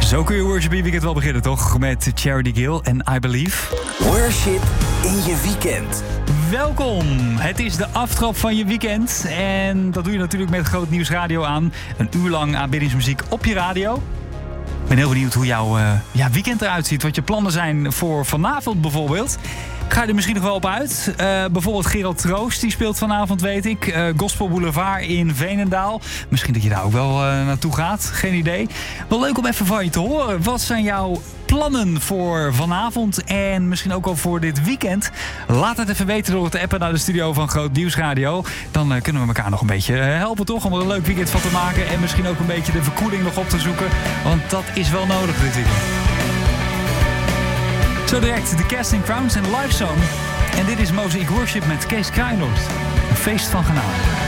Zo kun je Worship in je weekend wel beginnen, toch? Met Charity Gill en I Believe. Worship in je weekend. Welkom. Het is de aftrap van je weekend. En dat doe je natuurlijk met Groot Nieuws Radio aan. Een uur lang aanbiddingsmuziek op je radio. Ik ben heel benieuwd hoe jouw weekend eruit ziet. Wat je plannen zijn voor vanavond bijvoorbeeld. Ga je er misschien nog wel op uit? Bijvoorbeeld Gerald Troost, die speelt vanavond, weet ik. Gospel Boulevard in Veenendaal. Misschien dat je daar ook wel naartoe gaat. Geen idee. Wel leuk om even van je te horen. Wat zijn jouw plannen voor vanavond en misschien ook al voor dit weekend? Laat het even weten door te appen naar de studio van Groot Nieuws Radio. Dan kunnen we elkaar nog een beetje helpen, toch? Om er een leuk weekend van te maken. En misschien ook een beetje de verkoeling nog op te zoeken. Want dat is wel nodig dit weekend. Zo direct de Casting Crowns en Live Song. En dit is Mosaic Worship met Kees Kraaienhoort. Een feest van genade.